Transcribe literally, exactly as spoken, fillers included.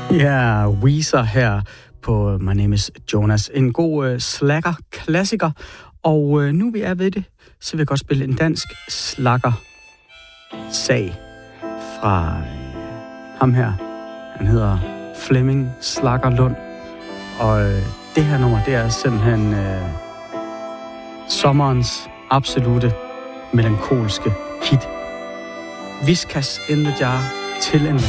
Ja, Weezer her på My Name is Jonas. En god uh, slacker-klassiker. Og uh, nu vi er ved det, så vil jeg godt spille en dansk slacker-sag fra uh, ham her. Han hedder Flemming Slaggerlund. Og uh, det her nummer, det er simpelthen uh, sommerens absolute melankolske hit. Whiskas in the jar til en